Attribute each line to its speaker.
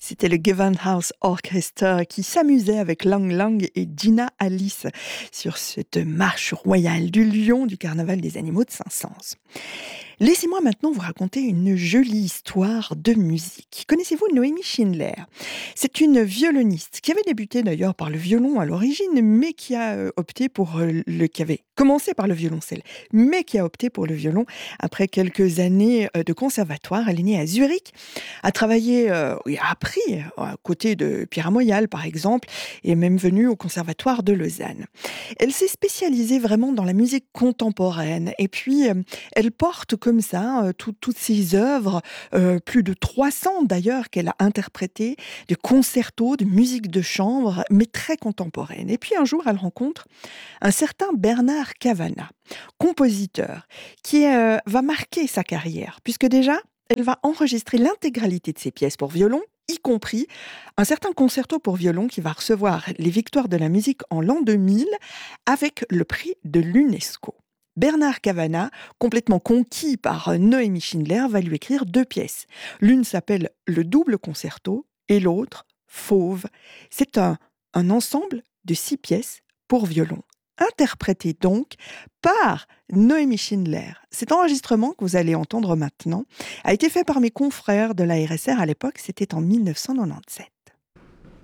Speaker 1: C'était le Gewandhaus Orchestra qui s'amusait avec Lang Lang et Gina Alice sur cette marche royale du lion du carnaval des animaux de Saint-Saëns. Laissez-moi maintenant vous raconter une jolie histoire de musique. Connaissez-vous Noémie Schindler? C'est une violoniste qui avait débuté d'ailleurs par le violon à l'origine, mais qui a opté pour qui avait commencé par le violoncelle, mais qui a opté pour le violon après quelques années de conservatoire. Elle est née à Zurich, a travaillé et a appris à côté de Pierre Moyal par exemple, et est même venue au conservatoire de Lausanne. Elle s'est spécialisée vraiment dans la musique contemporaine, et puis elle porte comme ça toutes ses œuvres, plus de 300 d'ailleurs qu'elle a interprétées, de concertos, de musique de chambre, mais très contemporaine. Et puis un jour, elle rencontre un certain Bernard Cavana, compositeur, qui va marquer sa carrière, puisque déjà, elle va enregistrer l'intégralité de ses pièces pour violon, y compris un certain concerto pour violon qui va recevoir les victoires de la musique en l'an 2000 avec le prix de l'UNESCO. Bernard Cavana, complètement conquis par Noémie Schindler, va lui écrire 2 pièces. L'une s'appelle Le double concerto et l'autre Fauve. C'est un ensemble de 6 pièces pour violon, interprété donc par Noémie Schindler. Cet enregistrement que vous allez entendre maintenant a été fait par mes confrères de la RSR à l'époque, c'était en 1997.